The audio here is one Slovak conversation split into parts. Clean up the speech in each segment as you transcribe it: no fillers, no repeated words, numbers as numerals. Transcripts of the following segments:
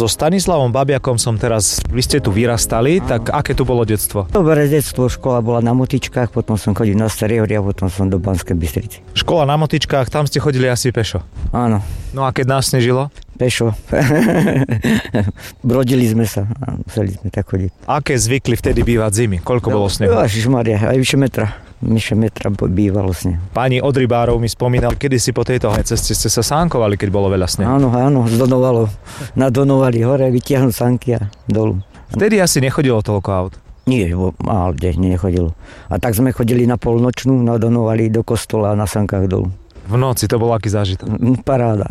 So Stanislavom Babiakom som teraz, vy ste tu vyrastali, tak aké tu bolo detstvo? Dobré detstvo, škola bola na motičkách, potom som chodil na Staré Hory a potom som do Banskej Bystrici. Škola na motičkách, tam ste chodili asi pešo? Áno. No a keď nás snežilo? Pešo. Brodili sme sa a museli sme tak chodiť. Aké zvykli vtedy bývať zimy? Koľko bolo snehu? Ježišmaria, aj vyše metra. Vyše metra bývalo snehu. Pani od rybárov mi spomínal, kedy si po tejto ceste ste sa sánkovali, keď bolo veľa snehu. Áno, zdonovalo. Nadonovali hore, vytiahnuť sánky a dolu. Vtedy asi nechodilo toľko aut. Nie, málo kde nechodilo. A tak sme chodili na polnočnú, nadonovali do kostola a na sánkach dolu. V noci to bol aký zážitok? Paráda.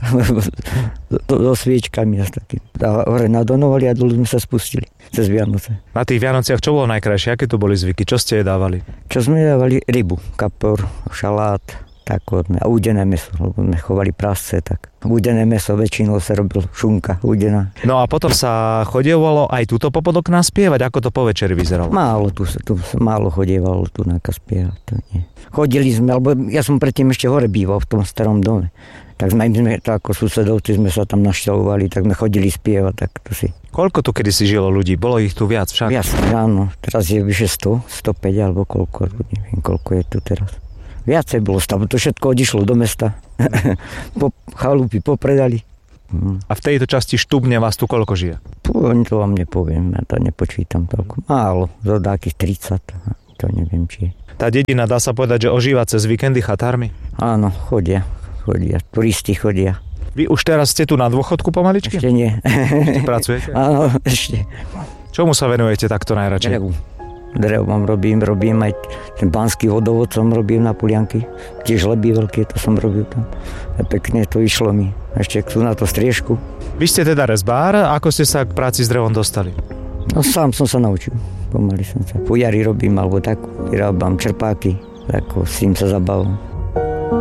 So sviečkami a s takým. A hore nadonovali a dolu sme sa spustili cez Vianoce. Na tých Vianociach čo bolo najkrajšie? Aké tu boli zvyky? Čo ste jedávali? Čo sme jedávali? Rybu, kapor, šalát, tak a údené mäso, lebo sme chovali prasce, tak údené mäso väčšinou sa robil šunka údená. No a potom sa chodievalo aj túto popod okna spievať? Ako to po večeri vyzeralo? Málo, tu málo chodievalo tu na spievať, to nie. Chodili sme, alebo ja som predtým ešte hore býval v tom starom dome. Tak sme ako susedovci sme sa tam našťalovali, tak sme chodili spievať, tak to si. Koľko tu kedysi žilo ľudí? Bolo ich tu viac však? Viac, áno. Teraz je vyše 100, 105 alebo koľko, neviem koľko je tu teraz. Viacej bolo stavu, to všetko odišlo do mesta. Chalupy popredali. A v tejto časti Štubne vás tu koľko žije? To vám nepoviem, ja to nepočítam toľko. Málo, zo takých 30, to neviem či je. Tá dedina, dá sa povedať, že ožíva cez víkendy chatármi? Áno, chodia, turisti chodia. Vy už teraz ste tu na dôchodku pomaličky? Ešte nie. Ešte pracujete? Áno, ešte. Čomu sa venujete takto najradšej? Drev robím aj ten banský vodovod som robím na Polianky. Tiež lebí veľké, to som robil tam. A pekne to išlo mi. Ešte tu na to striežku. Vy ste teda rezbár, ako ste sa k práci s drevom dostali? No sám som sa naučil. Pomaly som sa. Po jari robím, alebo tak vyrábam čerpáky. Tak s tým sa zabavím.